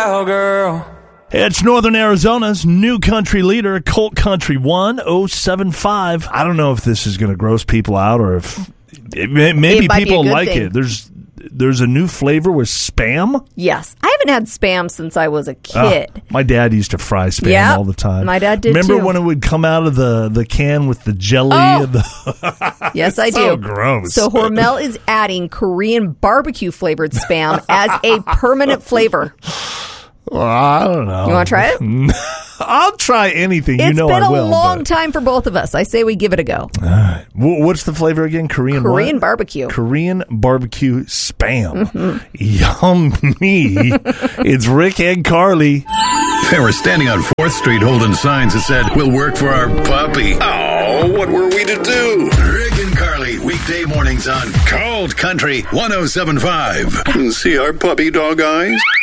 cowgirl. It's Northern Arizona's new country leader, Colt Country 1075. I don't know if this is going to gross people out or if maybe people like it. There's a new flavor with Spam. Yes. I haven't had Spam since I was a kid. My dad used to fry Spam all the time. My dad did Remember too. when it would come out of the can with the jelly? And Yes, I do. So gross. So Hormel is adding Korean barbecue flavored Spam as a permanent flavor. Well, I don't know. You want to try it? I'll try anything. It's I will. been a long time for both of us. I say we give it a go. What's the flavor again? Korean barbecue. Korean barbecue Spam. Yummy. It's Rick and Carly. They were standing on 4th Street holding signs that said, "We'll work for our puppy." Oh, what were we to do? Rick and Carly, weekday mornings on Cold Country 1075. See our puppy dog eyes?